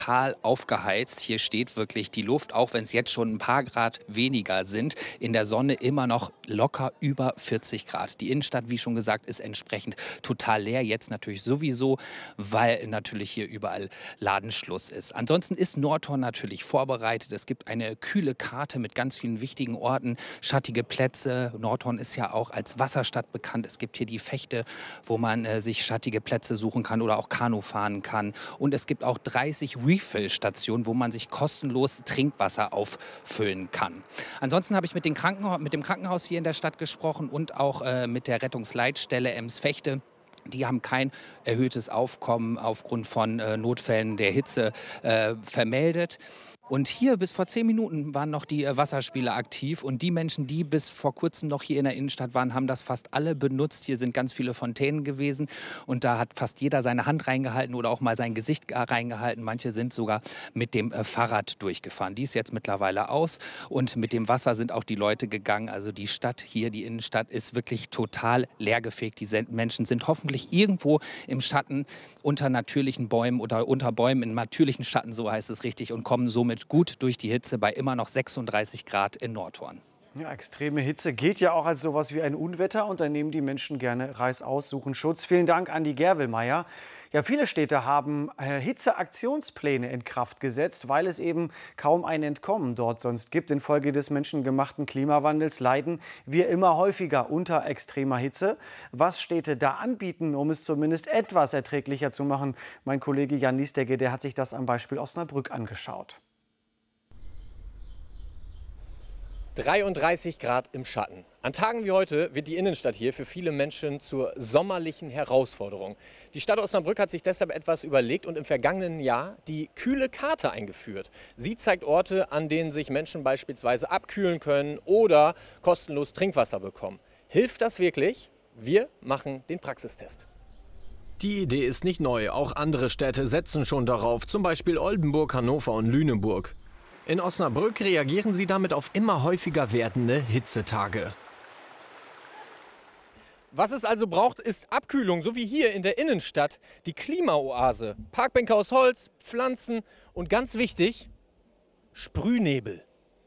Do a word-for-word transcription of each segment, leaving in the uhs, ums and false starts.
Total aufgeheizt. Hier steht wirklich die Luft, auch wenn es jetzt schon ein paar Grad weniger sind, in der Sonne immer noch locker über vierzig Grad. Die Innenstadt, wie schon gesagt, ist entsprechend total leer. Jetzt natürlich sowieso, weil natürlich hier überall Ladenschluss ist. Ansonsten ist Nordhorn natürlich vorbereitet. Es gibt eine kühle Karte mit ganz vielen wichtigen Orten, schattige Plätze. Nordhorn ist ja auch als Wasserstadt bekannt. Es gibt hier die Fechte, wo man äh, sich schattige Plätze suchen kann oder auch Kanu fahren kann. Und es gibt auch dreißig Refill-Stationen, wo man sich kostenlos Trinkwasser auffüllen kann. Ansonsten habe ich mit, den Krankenha mit dem Krankenhaus hier in der Stadt gesprochen und auch äh, mit der Rettungsleitstelle Ems-Vechte. Die haben kein erhöhtes Aufkommen aufgrund von äh, Notfällen der Hitze äh, vermeldet. Und hier bis vor zehn Minuten waren noch die äh, Wasserspieler aktiv. Und die Menschen, die bis vor kurzem noch hier in der Innenstadt waren, haben das fast alle benutzt. Hier sind ganz viele Fontänen gewesen. Und da hat fast jeder seine Hand reingehalten oder auch mal sein Gesicht reingehalten. Manche sind sogar mit dem äh, Fahrrad durchgefahren. Die ist jetzt mittlerweile aus. Und mit dem Wasser sind auch die Leute gegangen. Also die Stadt hier, die Innenstadt, ist wirklich total leergefegt. Die Menschen sind hoffentlich irgendwo im Schatten unter natürlichen Bäumen oder unter Bäumen in natürlichen Schatten, so heißt es richtig, und kommen somit gut durch die Hitze bei immer noch sechsunddreißig Grad in Nordhorn. Ja, extreme Hitze gilt ja auch als sowas wie ein Unwetter und da nehmen die Menschen gerne reißaus, suchen Schutz. Vielen Dank, Andi Gerwelmeier. Ja, viele Städte haben äh, Hitzeaktionspläne in Kraft gesetzt, weil es eben kaum ein Entkommen dort sonst gibt. Infolge des menschengemachten Klimawandels leiden wir immer häufiger unter extremer Hitze. Was Städte da anbieten, um es zumindest etwas erträglicher zu machen? Mein Kollege Jan Niesdegge, der hat sich das am Beispiel Osnabrück angeschaut. dreiunddreißig Grad im Schatten. An Tagen wie heute wird die Innenstadt hier für viele Menschen zur sommerlichen Herausforderung. Die Stadt Osnabrück hat sich deshalb etwas überlegt und im vergangenen Jahr die kühle Karte eingeführt. Sie zeigt Orte, an denen sich Menschen beispielsweise abkühlen können oder kostenlos Trinkwasser bekommen. Hilft das wirklich? Wir machen den Praxistest. Die Idee ist nicht neu. Auch andere Städte setzen schon darauf, zum Beispiel Oldenburg, Hannover und Lüneburg. In Osnabrück reagieren sie damit auf immer häufiger werdende Hitzetage. Was es also braucht, ist Abkühlung, so wie hier in der Innenstadt. Die Klimaoase. Parkbänke aus Holz, Pflanzen und ganz wichtig, Sprühnebel.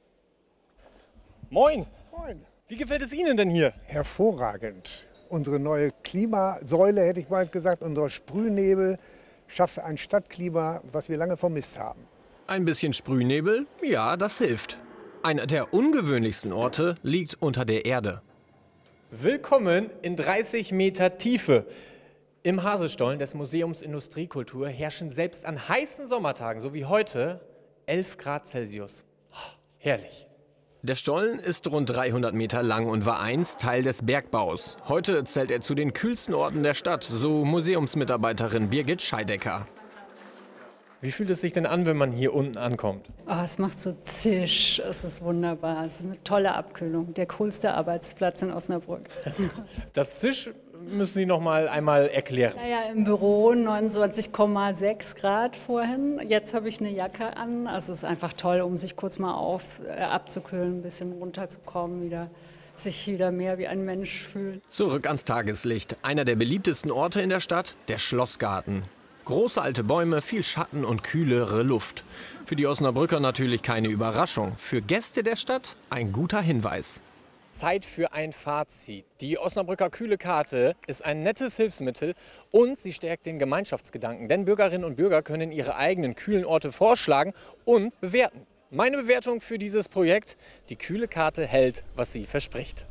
Moin. Moin. Wie gefällt es Ihnen denn hier? Hervorragend. Unsere neue Klimasäule, hätte ich mal gesagt, unser Sprühnebel schafft ein Stadtklima, was wir lange vermisst haben. Ein bisschen Sprühnebel? Ja, das hilft. Einer der ungewöhnlichsten Orte liegt unter der Erde. Willkommen in dreißig Meter Tiefe. Im Hasestollen des Museums Industriekultur herrschen selbst an heißen Sommertagen, so wie heute, elf Grad Celsius. Herrlich. Der Stollen ist rund dreihundert Meter lang und war einst Teil des Bergbaus. Heute zählt er zu den kühlsten Orten der Stadt, so Museumsmitarbeiterin Birgit Scheidecker. Wie fühlt es sich denn an, wenn man hier unten ankommt? Oh, es macht so zisch, es ist wunderbar, es ist eine tolle Abkühlung, der coolste Arbeitsplatz in Osnabrück. Das Zisch müssen Sie noch mal einmal erklären. Naja, im Büro neunundzwanzig Komma sechs Grad vorhin, jetzt habe ich eine Jacke an, also es ist einfach toll, um sich kurz mal auf, äh, abzukühlen, ein bisschen runterzukommen, wieder, sich wieder mehr wie ein Mensch fühlen. Zurück ans Tageslicht. Einer der beliebtesten Orte in der Stadt, der Schlossgarten. Große alte Bäume, viel Schatten und kühlere Luft. Für die Osnabrücker natürlich keine Überraschung. Für Gäste der Stadt ein guter Hinweis. Zeit für ein Fazit. Die Osnabrücker kühle Karte ist ein nettes Hilfsmittel und sie stärkt den Gemeinschaftsgedanken. Denn Bürgerinnen und Bürger können ihre eigenen kühlen Orte vorschlagen und bewerten. Meine Bewertung für dieses Projekt: die kühle Karte hält, was sie verspricht.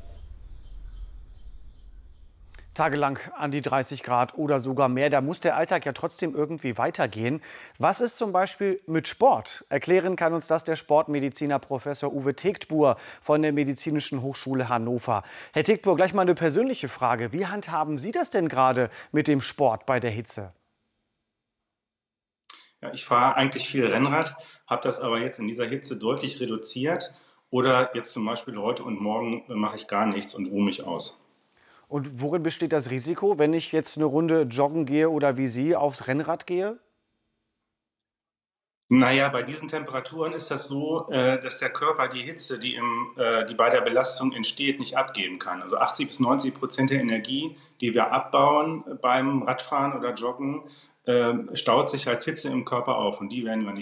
Tagelang an die dreißig Grad oder sogar mehr. Da muss der Alltag ja trotzdem irgendwie weitergehen. Was ist zum Beispiel mit Sport? Erklären kann uns das der Sportmediziner Professor Uwe Tegtbuhr von der Medizinischen Hochschule Hannover. Herr Tegtbuhr, gleich mal eine persönliche Frage. Wie handhaben Sie das denn gerade mit dem Sport bei der Hitze? Ja, ich fahre eigentlich viel Rennrad, habe das aber jetzt in dieser Hitze deutlich reduziert. Oder jetzt zum Beispiel heute und morgen mache ich gar nichts und ruhe mich aus. Und worin besteht das Risiko, wenn ich jetzt eine Runde joggen gehe oder wie Sie aufs Rennrad gehe? Naja, bei diesen Temperaturen ist das so, äh, dass der Körper die Hitze, die, im, äh, die bei der Belastung entsteht, nicht abgeben kann. Also achtzig bis neunzig Prozent der Energie, die wir abbauen beim Radfahren oder Joggen, äh, staut sich als Hitze im Körper auf und die werden wir nicht